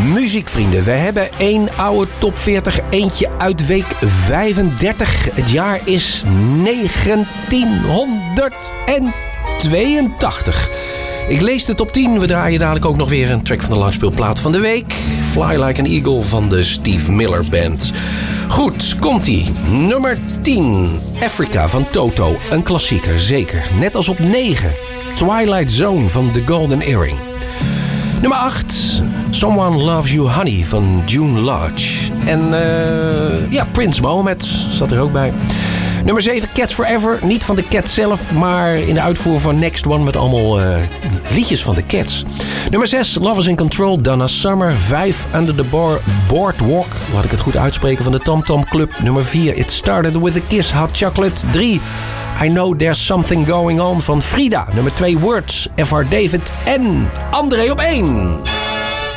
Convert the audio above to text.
Muziekvrienden, we hebben één oude top 40, eentje uit week 35. Het jaar is 1982. Ik lees de top 10. We draaien dadelijk ook nog weer een track van de langspeelplaat van de week. Fly Like an Eagle van de Steve Miller Band. Goed, komt-ie. Nummer 10. Africa van Toto. Een klassieker, zeker. Net als op 9. Twilight Zone van The Golden Earring. Nummer 8. Someone Loves You Honey van June Lodge. En Prince Mohammed zat er ook bij. Nummer 7, Cats Forever. Niet van de Cats zelf, maar in de uitvoering van Next One met allemaal liedjes van de Cats. Nummer 6, Love Is In Control, Donna Summer. 5, Under the Boardwalk. Laat ik het goed uitspreken, van de Tom Tom Club. Nummer 4, It Started With A Kiss, Hot Chocolate. 3, I Know There's Something Going On van Frida. Nummer 2, Words, F.R. David. En André op 1.